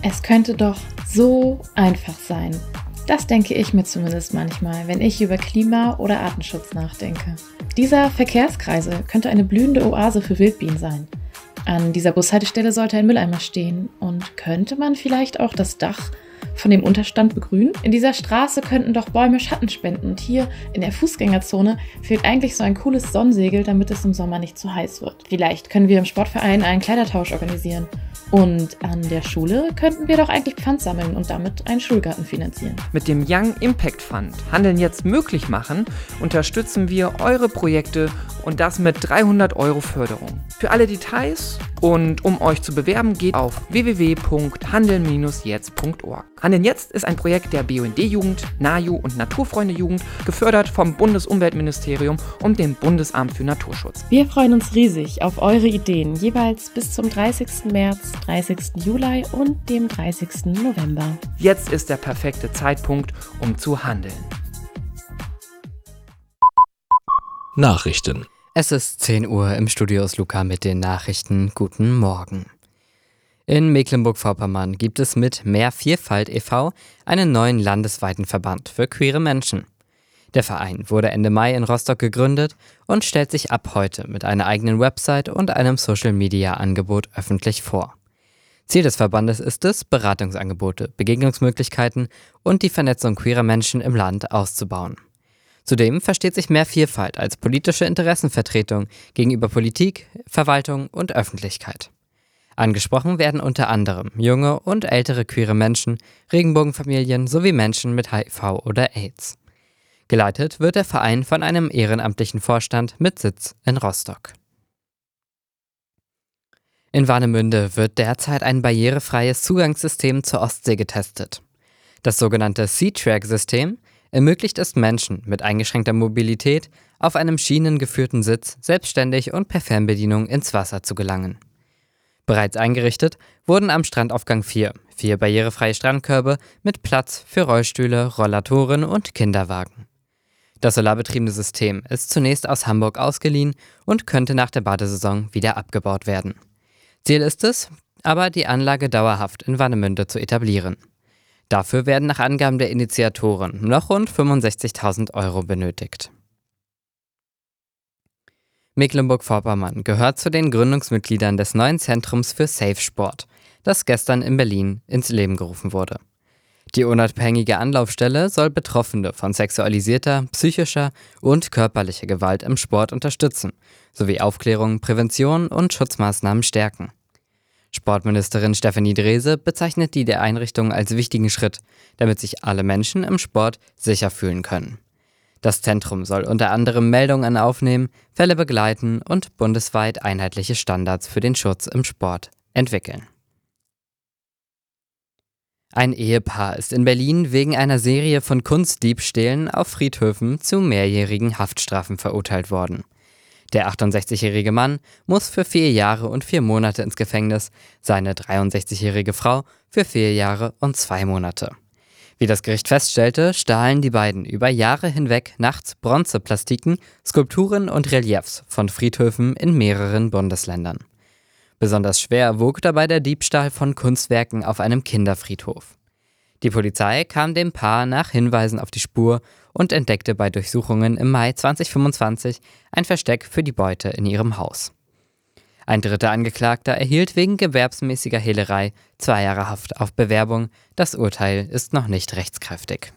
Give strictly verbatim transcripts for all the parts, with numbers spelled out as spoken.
Es könnte doch so einfach sein. Das denke ich mir zumindest manchmal, wenn ich über Klima- oder Artenschutz nachdenke. Dieser Verkehrskreisel könnte eine blühende Oase für Wildbienen sein. An dieser Bushaltestelle sollte ein Mülleimer stehen und könnte man vielleicht auch das Dach von dem Unterstand begrünen? In dieser Straße könnten doch Bäume Schatten spenden und hier in der Fußgängerzone fehlt eigentlich so ein cooles Sonnensegel, damit es im Sommer nicht zu heiß wird. Vielleicht können wir im Sportverein einen Kleidertausch organisieren. Und an der Schule könnten wir doch eigentlich Pfand sammeln und damit einen Schulgarten finanzieren. Mit dem Young Impact Fund Handeln jetzt möglich machen, unterstützen wir eure Projekte und das mit dreihundert Euro Förderung. Für alle Details und um euch zu bewerben, geht auf w w w punkt handeln Bindestrich jetzt punkt org. Handeln jetzt ist ein Projekt der B U N D-Jugend, NAJU und Naturfreunde-Jugend, gefördert vom Bundesumweltministerium und dem Bundesamt für Naturschutz. Wir freuen uns riesig auf eure Ideen, jeweils bis zum dreißigsten März, dreißigsten Juli und dem dreißigsten November. Jetzt ist der perfekte Zeitpunkt, um zu handeln. Nachrichten. Es ist zehn Uhr, im Studio ist Luca mit den Nachrichten. Guten Morgen. In Mecklenburg-Vorpommern gibt es mit Mehr Vielfalt e V einen neuen landesweiten Verband für queere Menschen. Der Verein wurde Ende Mai in Rostock gegründet und stellt sich ab heute mit einer eigenen Website und einem Social-Media-Angebot öffentlich vor. Ziel des Verbandes ist es, Beratungsangebote, Begegnungsmöglichkeiten und die Vernetzung queerer Menschen im Land auszubauen. Zudem versteht sich Mehr Vielfalt als politische Interessenvertretung gegenüber Politik, Verwaltung und Öffentlichkeit. Angesprochen werden unter anderem junge und ältere queere Menschen, Regenbogenfamilien sowie Menschen mit H I V oder AIDS. Geleitet wird der Verein von einem ehrenamtlichen Vorstand mit Sitz in Rostock. In Warnemünde wird derzeit ein barrierefreies Zugangssystem zur Ostsee getestet. Das sogenannte Sea-Track-System ermöglicht es Menschen mit eingeschränkter Mobilität, auf einem schienengeführten Sitz selbstständig und per Fernbedienung ins Wasser zu gelangen. Bereits eingerichtet wurden am Strandaufgang vier, vier barrierefreie Strandkörbe mit Platz für Rollstühle, Rollatoren und Kinderwagen. Das solarbetriebene System ist zunächst aus Hamburg ausgeliehen und könnte nach der Badesaison wieder abgebaut werden. Ziel ist es, aber die Anlage dauerhaft in Warnemünde zu etablieren. Dafür werden nach Angaben der Initiatoren noch rund fünfundsechzigtausend Euro benötigt. Mecklenburg-Vorpommern gehört zu den Gründungsmitgliedern des neuen Zentrums für Safe Sport, das gestern in Berlin ins Leben gerufen wurde. Die unabhängige Anlaufstelle soll Betroffene von sexualisierter, psychischer und körperlicher Gewalt im Sport unterstützen, sowie Aufklärung, Prävention und Schutzmaßnahmen stärken. Sportministerin Stefanie Drese bezeichnet die der Einrichtung als wichtigen Schritt, damit sich alle Menschen im Sport sicher fühlen können. Das Zentrum soll unter anderem Meldungen aufnehmen, Fälle begleiten und bundesweit einheitliche Standards für den Schutz im Sport entwickeln. Ein Ehepaar ist in Berlin wegen einer Serie von Kunstdiebstählen auf Friedhöfen zu mehrjährigen Haftstrafen verurteilt worden. Der achtundsechzigjährige Mann muss für vier Jahre und vier Monate ins Gefängnis, seine dreiundsechzigjährige Frau für vier Jahre und zwei Monate. Wie das Gericht feststellte, stahlen die beiden über Jahre hinweg nachts Bronzeplastiken, Skulpturen und Reliefs von Friedhöfen in mehreren Bundesländern. Besonders schwer wog dabei der Diebstahl von Kunstwerken auf einem Kinderfriedhof. Die Polizei kam dem Paar nach Hinweisen auf die Spur und entdeckte bei Durchsuchungen im Mai zweitausendfünfundzwanzig ein Versteck für die Beute in ihrem Haus. Ein dritter Angeklagter erhielt wegen gewerbsmäßiger Hehlerei zwei Jahre Haft auf Bewerbung. Das Urteil ist noch nicht rechtskräftig.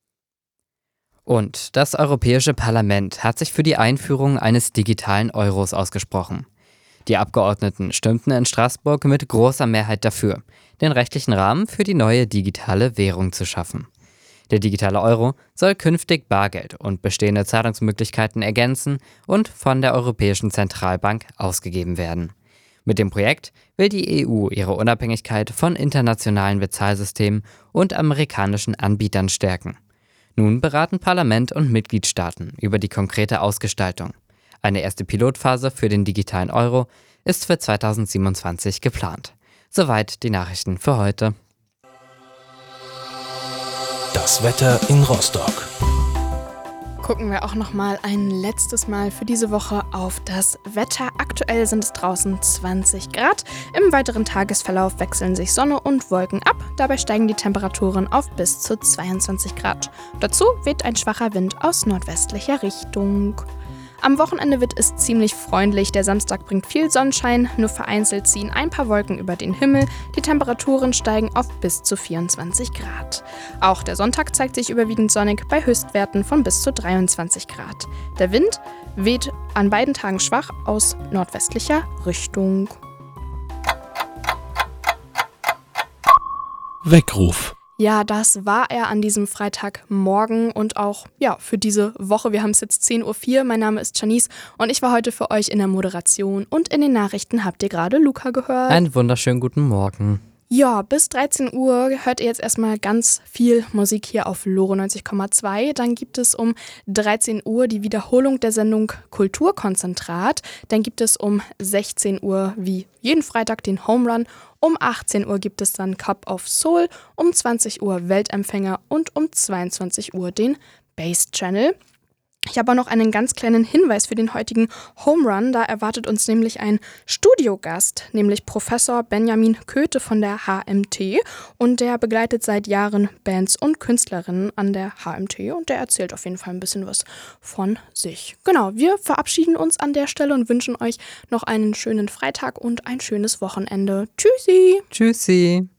Und das Europäische Parlament hat sich für die Einführung eines digitalen Euros ausgesprochen. Die Abgeordneten stimmten in Straßburg mit großer Mehrheit dafür, den rechtlichen Rahmen für die neue digitale Währung zu schaffen. Der digitale Euro soll künftig Bargeld und bestehende Zahlungsmöglichkeiten ergänzen und von der Europäischen Zentralbank ausgegeben werden. Mit dem Projekt will die E U ihre Unabhängigkeit von internationalen Bezahlsystemen und amerikanischen Anbietern stärken. Nun beraten Parlament und Mitgliedstaaten über die konkrete Ausgestaltung. Eine erste Pilotphase für den digitalen Euro ist für zweitausendsiebenundzwanzig geplant. Soweit die Nachrichten für heute. Das Wetter in Rostock. gucken wir auch noch mal ein letztes Mal für diese Woche auf das Wetter. Aktuell sind es draußen zwanzig Grad. Im weiteren Tagesverlauf wechseln sich Sonne und Wolken ab. Dabei steigen die Temperaturen auf bis zu zweiundzwanzig Grad. Dazu weht ein schwacher Wind aus nordwestlicher Richtung. Am Wochenende wird es ziemlich freundlich. Der Samstag bringt viel Sonnenschein, nur vereinzelt ziehen ein paar Wolken über den Himmel. Die Temperaturen steigen auf bis zu vierundzwanzig Grad. Auch der Sonntag zeigt sich überwiegend sonnig bei Höchstwerten von bis zu dreiundzwanzig Grad. Der Wind weht an beiden Tagen schwach aus nordwestlicher Richtung. Weckruf. Ja, das war er an diesem Freitagmorgen und auch ja für diese Woche. Wir haben es jetzt zehn Uhr vier. Mein Name ist Janice und ich war heute für euch in der Moderation. Und in den Nachrichten habt ihr gerade Luca gehört. Einen wunderschönen guten Morgen. Ja, bis dreizehn Uhr hört ihr jetzt erstmal ganz viel Musik hier auf Lore neunzig Komma zwei. Dann gibt es um dreizehn Uhr die Wiederholung der Sendung Kulturkonzentrat. Dann gibt es um sechzehn Uhr wie jeden Freitag den Home Run. Um achtzehn Uhr gibt es dann Cup of Soul, um zwanzig Uhr Weltempfänger und um zweiundzwanzig Uhr den Bass Channel. Ich habe auch noch einen ganz kleinen Hinweis für den heutigen Home Run. Da erwartet uns nämlich ein Studiogast, nämlich Professor Benjamin Köthe von der H M T. Und der begleitet seit Jahren Bands und Künstlerinnen an der H M T. Und der erzählt auf jeden Fall ein bisschen was von sich. Genau, wir verabschieden uns an der Stelle und wünschen euch noch einen schönen Freitag und ein schönes Wochenende. Tschüssi! Tschüssi!